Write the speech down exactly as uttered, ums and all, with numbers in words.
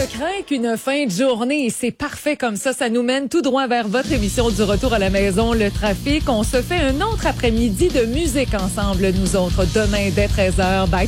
que craint qu'une fin de journée. C'est parfait comme ça. Ça nous mène tout droit vers votre émission du retour à la maison, le trafic. On se fait un autre après-midi de musique ensemble, nous autres, demain dès treize heures. Bye.